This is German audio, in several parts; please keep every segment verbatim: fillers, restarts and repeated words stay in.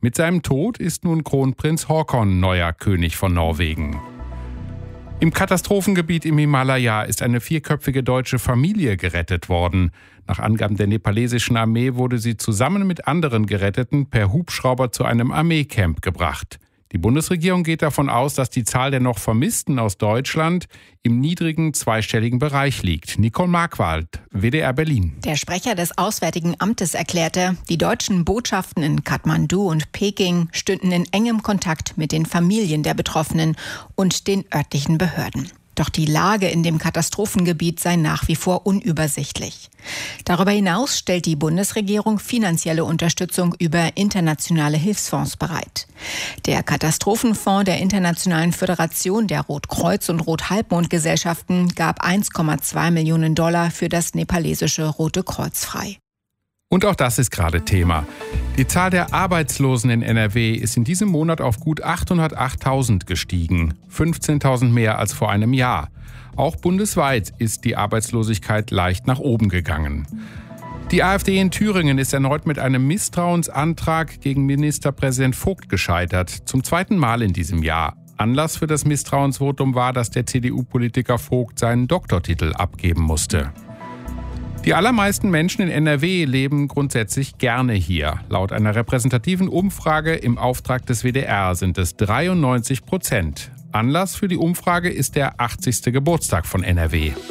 Mit seinem Tod ist nun Kronprinz Haakon neuer König von Norwegen. Im Katastrophengebiet im Himalaya ist eine vierköpfige deutsche Familie gerettet worden. Nach Angaben der nepalesischen Armee wurde sie zusammen mit anderen Geretteten per Hubschrauber zu einem Armeecamp gebracht. Die Bundesregierung geht davon aus, dass die Zahl der noch Vermissten aus Deutschland im niedrigen zweistelligen Bereich liegt. Nicole Markwald, W D R Berlin. Der Sprecher des Auswärtigen Amtes erklärte, die deutschen Botschaften in Kathmandu und Peking stünden in engem Kontakt mit den Familien der Betroffenen und den örtlichen Behörden. Doch die Lage in dem Katastrophengebiet sei nach wie vor unübersichtlich. Darüber hinaus stellt die Bundesregierung finanzielle Unterstützung über internationale Hilfsfonds bereit. Der Katastrophenfonds der Internationalen Föderation der Rotkreuz- und Rothalbmond-Gesellschaften gab eins Komma zwei Millionen Dollar für das nepalesische Rote Kreuz frei. Und auch das ist gerade Thema. Die Zahl der Arbeitslosen in N R W ist in diesem Monat auf gut achthundertachttausend gestiegen, fünfzehntausend mehr als vor einem Jahr. Auch bundesweit ist die Arbeitslosigkeit leicht nach oben gegangen. Die AfD in Thüringen ist erneut mit einem Misstrauensantrag gegen Ministerpräsident Vogt gescheitert, zum zweiten Mal in diesem Jahr. Anlass für das Misstrauensvotum war, dass der C D U-Politiker Vogt seinen Doktortitel abgeben musste. Die allermeisten Menschen in N R W leben grundsätzlich gerne hier. Laut einer repräsentativen Umfrage im Auftrag des W D R sind es dreiundneunzig Prozent. Anlass für die Umfrage ist der achtzigste Geburtstag von N R W.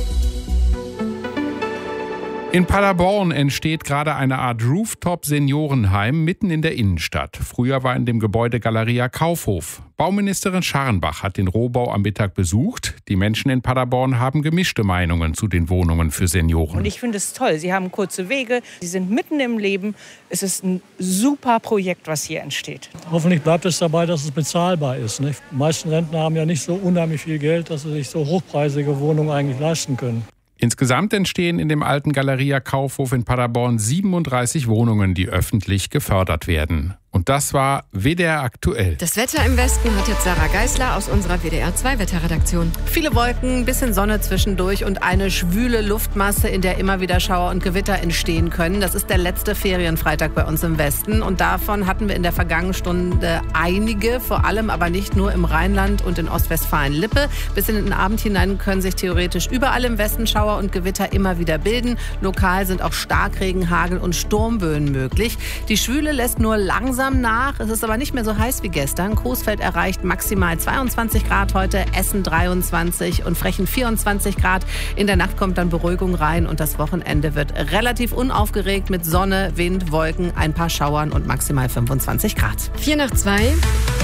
In Paderborn entsteht gerade eine Art Rooftop-Seniorenheim mitten in der Innenstadt. Früher war in dem Gebäude Galeria Kaufhof. Bauministerin Scharrenbach hat den Rohbau am Mittag besucht. Die Menschen in Paderborn haben gemischte Meinungen zu den Wohnungen für Senioren. Und ich finde es toll. Sie haben kurze Wege, sie sind mitten im Leben. Es ist ein super Projekt, was hier entsteht. Hoffentlich bleibt es dabei, dass es bezahlbar ist. Nicht? Die meisten Rentner haben ja nicht so unheimlich viel Geld, dass sie sich so hochpreisige Wohnungen eigentlich leisten können. Insgesamt entstehen in dem alten Galeria Kaufhof in Paderborn siebenunddreißig Wohnungen, die öffentlich gefördert werden. Und das war W D R aktuell. Das Wetter im Westen hat jetzt Sarah Geisler aus unserer W D R zwei Wetterredaktion. Viele Wolken, ein bisschen Sonne zwischendurch und eine schwüle Luftmasse, in der immer wieder Schauer und Gewitter entstehen können. Das ist der letzte Ferienfreitag bei uns im Westen. Und davon hatten wir in der vergangenen Stunde einige, vor allem aber nicht nur im Rheinland und in Ostwestfalen-Lippe. Bis in den Abend hinein können sich theoretisch überall im Westen Schauer und Gewitter immer wieder bilden. Lokal sind auch Starkregen, Hagel und Sturmböen möglich. Die Schwüle lässt nur langsam nach. Es ist aber nicht mehr so heiß wie gestern. Coesfeld erreicht maximal zweiundzwanzig Grad heute, Essen dreiundzwanzig und Frechen vierundzwanzig Grad. In der Nacht kommt dann Beruhigung rein und das Wochenende wird relativ unaufgeregt mit Sonne, Wind, Wolken, ein paar Schauern und maximal fünfundzwanzig Grad. vier nach zwei.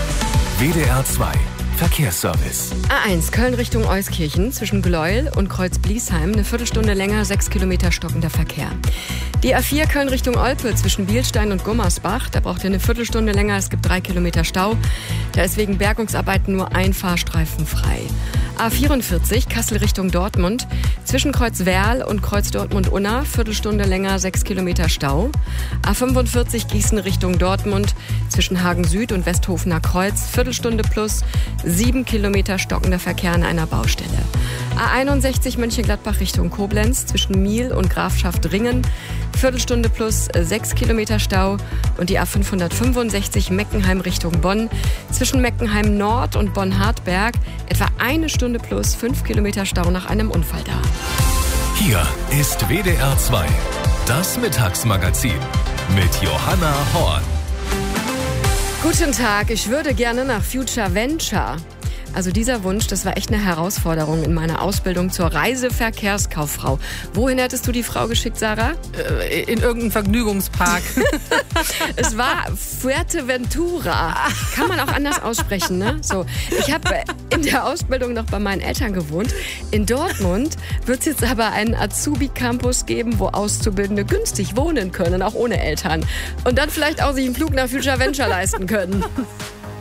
W D R zwei Verkehrsservice. A eins Köln Richtung Euskirchen zwischen Gleuel und Kreuz-Bliesheim. Eine Viertelstunde länger, sechs Kilometer stockender Verkehr. Die A vier Köln Richtung Olpe zwischen Bielstein und Gummersbach. Da braucht ihr eine Viertelstunde länger. Es gibt drei Kilometer Stau. Da ist wegen Bergungsarbeiten nur ein Fahrstreifen frei. A vierundvierzig Kassel Richtung Dortmund. Zwischen Kreuz Werl und Kreuz Dortmund-Unna. Viertelstunde länger, sechs Kilometer Stau. A fünfundvierzig Gießen Richtung Dortmund. Zwischen Hagen Süd und Westhofener Kreuz. Viertelstunde plus, sieben Kilometer stockender Verkehr an einer Baustelle. A einundsechzig Mönchengladbach Richtung Koblenz. Zwischen Miel und Grafschaft Ringen. Viertelstunde plus, sechs Kilometer Stau. Und die A fünfhundertfünfundsechzig Meckenheim Richtung Bonn. Zwischen Meckenheim Nord und Bonn-Hartberg etwa eine Stunde plus, fünf Kilometer Stau nach einem Unfall da. Hier ist W D R zwei, das Mittagsmagazin mit Johanna Horn. Guten Tag, ich würde gerne nach Future Venture. Also dieser Wunsch, das war echt eine Herausforderung in meiner Ausbildung zur Reiseverkehrskauffrau. Wohin hättest du die Frau geschickt, Sarah? Äh, in irgendeinen Vergnügungspark. Es war Fuerteventura. Kann man auch anders aussprechen, ne? So, ich habe in der Ausbildung noch bei meinen Eltern gewohnt. In Dortmund wird es jetzt aber einen Azubi-Campus geben, wo Auszubildende günstig wohnen können, auch ohne Eltern. Und dann vielleicht auch sich einen Flug nach Future Venture leisten können.